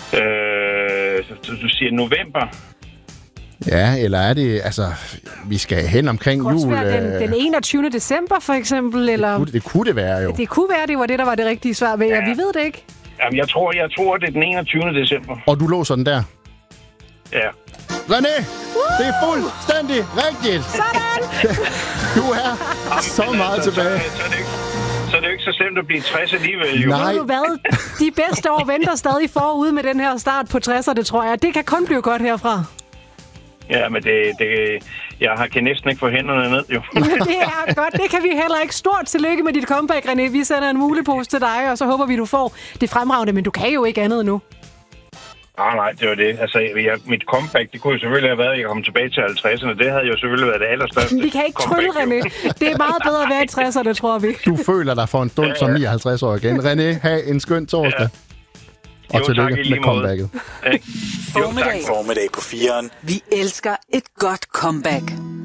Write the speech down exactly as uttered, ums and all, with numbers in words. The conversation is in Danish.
Øh, du, du siger november? Ja, eller er det... Altså, vi skal hen omkring jul... Det kunne også være den, den enogtyvende december, for eksempel, eller... Det kunne, det kunne det være, jo. Det kunne være, det var det, der var det rigtige svar ved, ja. Vi ved det ikke. Jamen, jeg tror, jeg tror, det er den enogtyvende december. Og du låser den der? Ja. René, Woo! Det er fuldstændig rigtigt. Sådan! Du er Jamen, så meget altså, tilbage. Så, så, er det ikke, så er det jo ikke så slemt at blive tres alligevel, jo. Nej. Ved du hvad? De bedste år venter stadig forude med den her start på tresserne, tror jeg. Det kan kun blive godt herfra. Ja, men det, det, jeg har, kan næsten ikke få hænderne ned, jo. Det er godt. Det kan vi heller ikke. Stort tillykke med dit comeback, René. Vi sender en mulepose til dig, og så håber vi, du får det fremragende. Men du kan jo ikke andet nu. Ah, nej, det var det. Altså, jeg, mit comeback, det kunne jo selvfølgelig have været, at jeg kom tilbage til halvtredserne. Det havde jo selvfølgelig været det allerstørste. Vi kan ikke trylle, René. Det er meget bedre at være i tresserne, tror vi. Du føler dig for en stund ja, ja. som nioghalvtreds år igen. René, have en skøn torsdag. Ja. Og jo, tillykke tak, med comebacket. Formiddag. Formiddag på firen. Vi elsker et godt comeback.